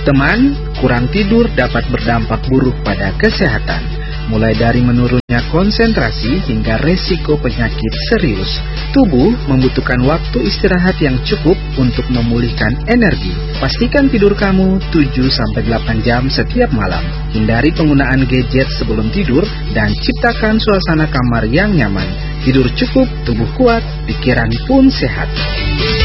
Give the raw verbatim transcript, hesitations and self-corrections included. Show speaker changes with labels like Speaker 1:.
Speaker 1: Teman, kurang tidur dapat berdampak buruk pada kesehatan, mulai dari menurunnya konsentrasi hingga resiko penyakit serius. Tubuh membutuhkan waktu istirahat yang cukup untuk memulihkan energi. Pastikan tidur kamu tujuh sampai delapan jam setiap malam. Hindari penggunaan gadget sebelum tidur dan ciptakan suasana kamar yang nyaman. Tidur cukup, tubuh kuat, pikiran pun sehat.